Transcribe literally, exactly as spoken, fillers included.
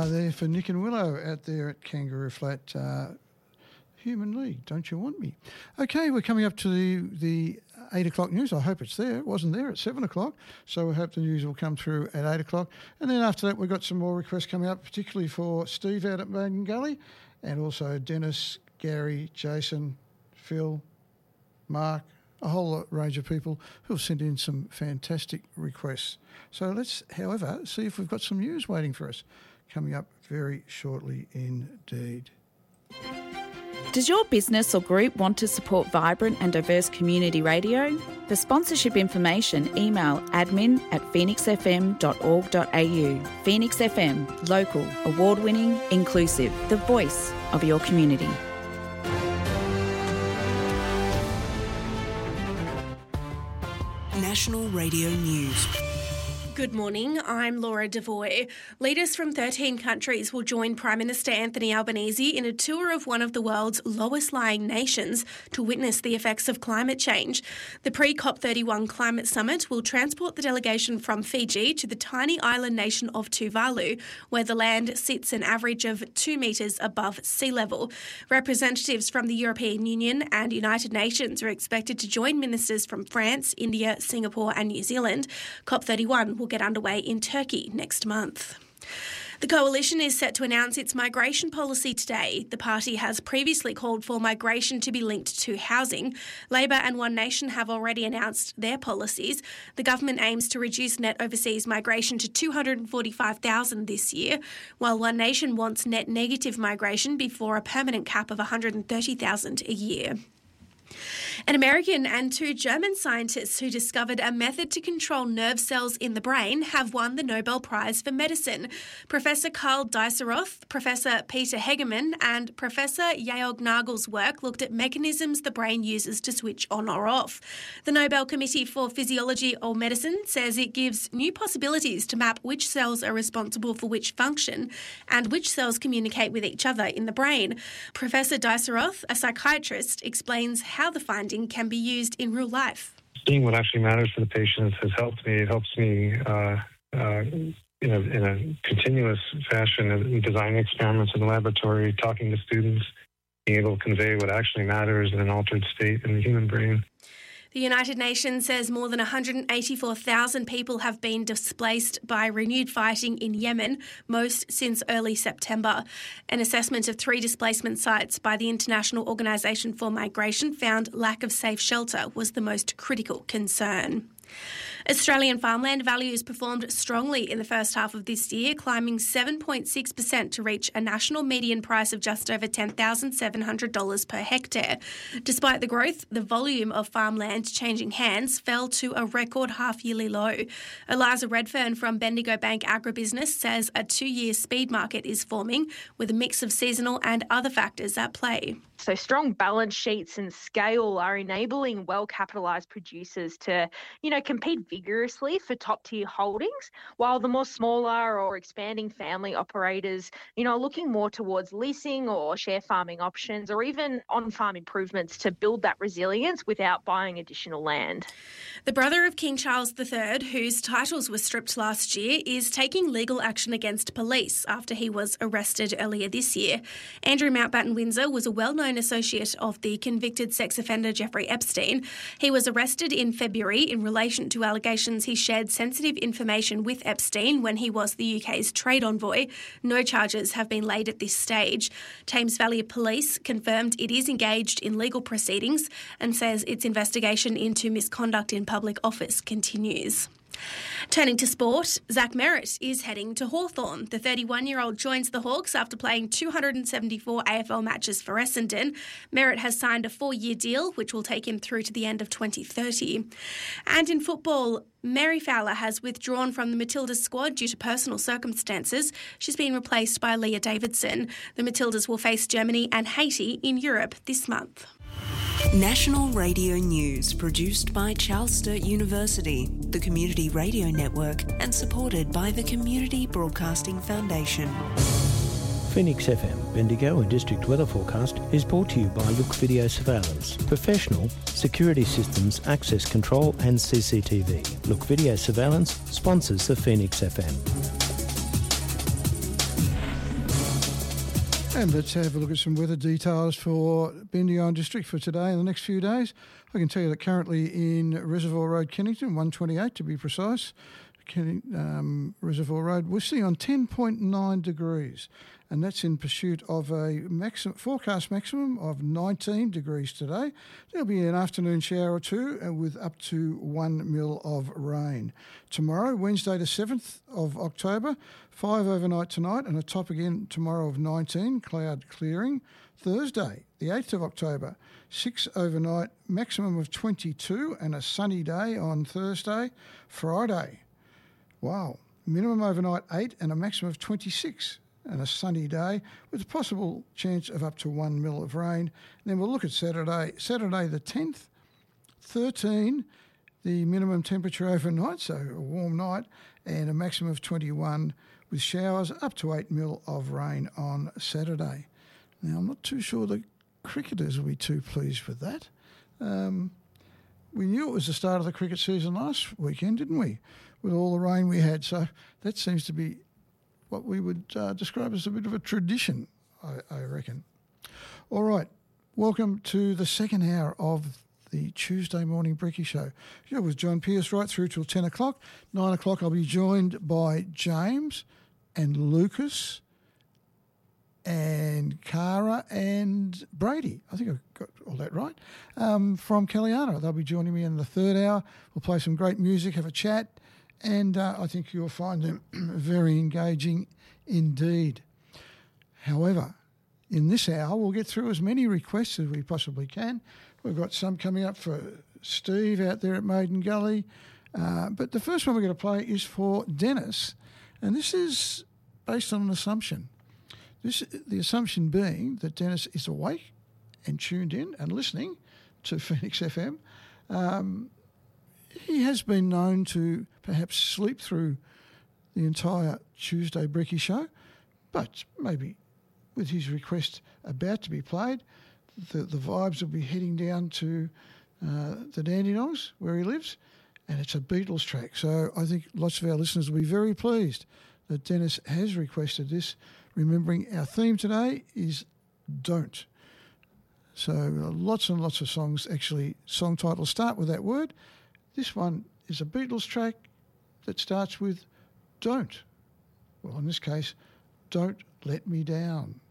are there for Nick and Willow out there at Kangaroo Flat. Uh, Human League, don't you want me? Okay, we're coming up to the, the eight o'clock news. I hope it's there. It wasn't there at seven o'clock, so we hope the news will come through at eight o'clock. And then after that, we've got some more requests coming up, particularly for Steve out at Maiden Gully, and also Dennis, Gary, Jason, Phil, Mark, a whole range of people who have sent in some fantastic requests. So let's, however, see if we've got some news waiting for us coming up very shortly indeed. Does your business or group want to support vibrant and diverse community radio? For sponsorship information, email admin at phoenix f m dot org dot a u. Phoenix F M, local, award-winning, inclusive, the voice of your community. National Radio News. Good morning, I'm Laura Devoy. Leaders from thirteen countries will join Prime Minister Anthony Albanese in a tour of one of the world's lowest-lying nations to witness the effects of climate change. The pre-COP thirty-one Climate Summit will transport the delegation from Fiji to the tiny island nation of Tuvalu, where the land sits an average of two metres above sea level. Representatives from the European Union and United Nations are expected to join ministers from France, India, Singapore and New Zealand. COP thirty-one will get underway in Turkey next month. The Coalition is set to announce its migration policy today. The party has previously called for migration to be linked to housing. Labor and One Nation have already announced their policies. The government aims to reduce net overseas migration to two hundred forty-five thousand this year, while One Nation wants net negative migration before a permanent cap of one hundred thirty thousand a year. An American and two German scientists who discovered a method to control nerve cells in the brain have won the Nobel Prize for Medicine. Professor Karl Dieseroth, Professor Peter Hegemann and Professor Georg Nagel's work looked at mechanisms the brain uses to switch on or off. The Nobel Committee for Physiology or Medicine says it gives new possibilities to map which cells are responsible for which function and which cells communicate with each other in the brain. Professor Dieseroth, a psychiatrist, explains how the finding can be used in real life. Seeing what actually matters for the patients has helped me. It helps me uh, uh, in, a, in a continuous fashion in designing experiments in the laboratory, talking to students, being able to convey what actually matters in an altered state in the human brain. The United Nations says more than one hundred eighty-four thousand people have been displaced by renewed fighting in Yemen, most since early September. An assessment of three displacement sites by the International Organisation for Migration found lack of safe shelter was the most critical concern. Australian farmland values performed strongly in the first half of this year, climbing seven point six percent to reach a national median price of just over ten thousand seven hundred dollars per hectare. Despite the growth, the volume of farmland changing hands fell to a record half-yearly low. Eliza Redfern from Bendigo Bank Agribusiness says a two-year speed market is forming with a mix of seasonal and other factors at play. So strong balance sheets and scale are enabling well-capitalised producers to, you know, compete vigorously for top-tier holdings, while the more smaller or expanding family operators, you know, are looking more towards leasing or share farming options or even on-farm improvements to build that resilience without buying additional land. The brother of King Charles the Third, whose titles were stripped last year, is taking legal action against police after he was arrested earlier this year. Andrew Mountbatten Windsor was a well-known associate of the convicted sex offender Jeffrey Epstein. He was arrested in February in relation to allegations he shared sensitive information with Epstein when he was the U K's trade envoy. No charges have been laid at this stage. Thames Valley Police confirmed it is engaged in legal proceedings and says its investigation into misconduct in public office continues. Turning to sport, Zach Merritt is heading to Hawthorn. The thirty-one-year-old joins the Hawks after playing two hundred seventy-four A F L matches for Essendon. Merritt has signed a four-year deal, which will take him through to the end of twenty thirty. And in football, Mary Fowler has withdrawn from the Matildas squad due to personal circumstances. She's been replaced by Leah Davidson. The Matildas will face Germany and Haiti in Europe this month. National Radio News, produced by Charles Sturt University, the Community Radio Network, and supported by the Community Broadcasting Foundation. Phoenix F M, Bendigo and District Weather Forecast is brought to you by Look Video Surveillance. Professional, security systems, access control and C C T V. Look Video Surveillance sponsors the Phoenix F M. And let's have a look at some weather details for Bendigo and District for today and the next few days. I can tell you that currently in Reservoir Road, Kennington, one twenty-eight to be precise, Kenning, um, Reservoir Road, we're sitting on ten point nine degrees, and that's in pursuit of a maximum, forecast maximum of nineteen degrees today. There'll be an afternoon shower or two uh, with up to one mil of rain. Tomorrow, Wednesday the seventh of October, five overnight tonight and a top again tomorrow of nineteen, cloud clearing. Thursday, the eighth of October, six overnight, maximum of twenty-two and a sunny day on Thursday. Friday, wow, minimum overnight eight and a maximum of twenty-six and a sunny day with a possible chance of up to one mil of rain. And then we'll look at Saturday, Saturday the tenth, thirteen, the minimum temperature overnight, so a warm night, and a maximum of twenty-one with showers up to eight mil of rain on Saturday. Now, I'm not too sure the cricketers will be too pleased with that. Um, we knew it was the start of the cricket season last weekend, didn't we, with all the rain we had. So that seems to be what we would uh, describe as a bit of a tradition, I, I reckon. All right, welcome to the second hour of the Tuesday Morning Brekkie Show. Here with John Pearce right through till ten o'clock. nine o'clock I'll be joined by James and Lucas and Cara and Brady. I think I've got all that right. Um, from Kellyana. They'll be joining me in the third hour. We'll play some great music, have a chat, and uh, I think you'll find them very engaging indeed. However, in this hour, we'll get through as many requests as we possibly can. We've got some coming up for Steve out there at Maiden Gully. Uh, but the first one we're going to play is for Dennis, and this is based on an assumption. This, the assumption being that Dennis is awake and tuned in and listening to Phoenix F M. Um, he has been known to perhaps sleep through the entire Tuesday Brekkie Show, but maybe with his request about to be played, the, the vibes will be heading down to uh, the Dandenongs where he lives, and it's a Beatles track. So I think lots of our listeners will be very pleased that Dennis has requested this, remembering our theme today is Don't. So uh, lots and lots of songs, actually, song titles start with that word. This one is a Beatles track that starts with Don't. Well, in this case, Don't Let Me Down.